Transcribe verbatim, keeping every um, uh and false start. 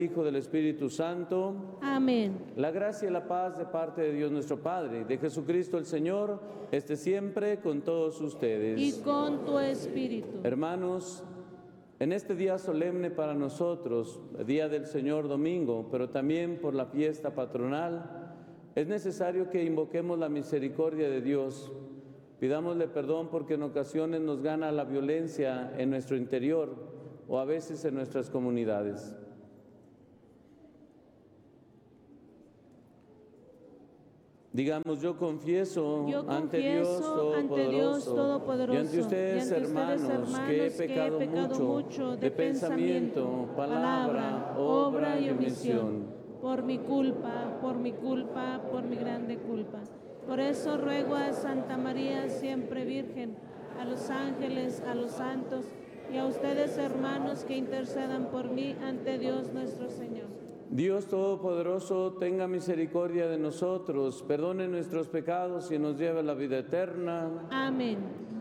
Hijo del Espíritu Santo. Amén. La gracia y la paz de parte de Dios nuestro Padre, de Jesucristo el Señor, esté siempre con todos ustedes. Y con tu espíritu. Hermanos, en este día solemne para nosotros, Día del Señor Domingo, pero también por la fiesta patronal, es necesario que invoquemos la misericordia de Dios. Pidámosle perdón porque en ocasiones nos gana la violencia en nuestro interior o a veces en nuestras comunidades. Digamos, yo confieso, Yo ante, confieso Dios Todopoderoso, ante Dios Todopoderoso y ante ustedes, y ante hermanos, ustedes, hermanos, que he pecado, que he pecado mucho, mucho de pensamiento, palabra, obra y omisión. Por mi culpa, por mi culpa, por mi grande culpa. Por eso ruego a Santa María, siempre Virgen, a los ángeles, a los santos y a ustedes, hermanos, que intercedan por mí ante Dios nuestro Señor. Dios Todopoderoso, tenga misericordia de nosotros, perdone nuestros pecados y nos lleve a la vida eterna. Amén.